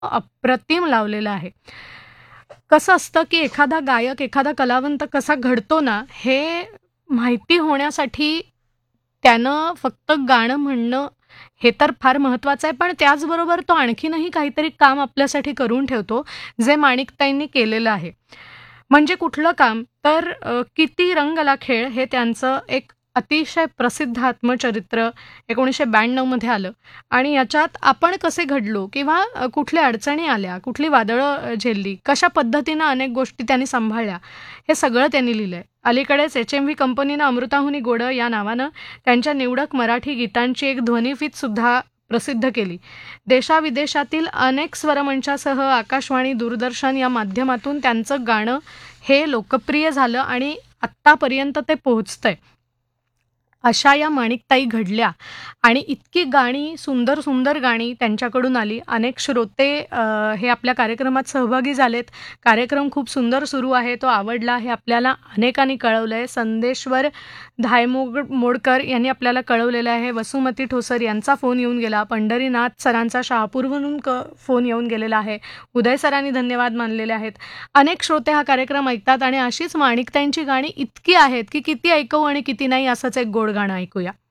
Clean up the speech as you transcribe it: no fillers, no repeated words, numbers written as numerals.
अप्रतिम लावलेलं आहे. कसं असतं, की एखादा गायक, एखादा कलावंत कसा घडतो ना, हे माहिती होण्यासाठी त्यानं फक्त गाणं म्हणणं हे तर फार महत्वाचं आहे, पण त्याचबरोबर तो आणखीनही काहीतरी काम आपल्यासाठी करून ठेवतो, जे माणिकताईंनी केलेलं आहे. म्हणजे कुठलं काम? तर किती रंगला खेळ हे त्यांचं एक अतिशय प्रसिद्ध आत्मचरित्र 1992 मध्ये आलं आणि याच्यात आपण कसे घडलो किंवा कुठल्या अडचणी आल्या, कुठली वादळं झेलली, कशा पद्धतीनं अनेक गोष्टी त्यांनी सांभाळल्या, हे सगळं त्यांनी लिहिलंय. अलीकडेच HMV कंपनीनं अमृताहुनी गोड या नावानं त्यांच्या निवडक मराठी गीतांची एक ध्वनिफीत सुद्धा प्रसिद्ध केली. देशाविदेशातील अनेक स्वरमंचासह आकाशवाणी, दूरदर्शन या माध्यमातून त्यांचं गाणं हे लोकप्रिय झालं आणि आत्तापर्यंत ते पोहोचतंय. अशा या माणिकताई घडल्या आणि इतकी गाणी, सुंदर सुंदर गाणी त्यांच्याकडून आली. अनेक श्रोते हे आपल्या कार्यक्रमात सहभागी झालेत. कार्यक्रम खूप सुंदर सुरू आहे, तो आवडला हे आपल्याला अनेकांनी कळवलं आहे. संदेश्वर मोडकर यांनी आपल्याला कळवलेलं आहे. वसुमती ठोसर यांचा फोन येऊन गेला. पंढरीनाथ सरांचा शहापूरवरून फोन येऊन गेलेला आहे. उदय सरांनी धन्यवाद मानलेले आहेत. अनेक श्रोते हा कार्यक्रम ऐकतात आणि अशीच माणिकताईंची गाणी इतकी आहेत की किती ऐकवू आणि किती नाही, असंच एक गोड गाणं ऐकूया.